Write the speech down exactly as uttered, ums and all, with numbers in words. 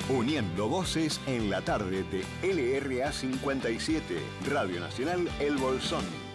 Uniendo voces en la tarde de L R A cincuenta y siete, Radio Nacional El Bolsón.